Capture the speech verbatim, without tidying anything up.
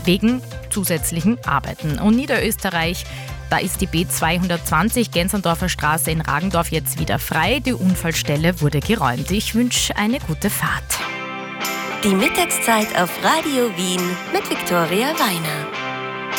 wegen zusätzlichen Arbeiten. Und Niederösterreich, da ist die B zweihundertzwanzig Gensendorfer Straße in Ragendorf jetzt wieder frei. Die Unfallstelle wurde geräumt. Ich wünsche eine gute Fahrt. Die Mittagszeit auf Radio Wien mit Viktoria Weiner.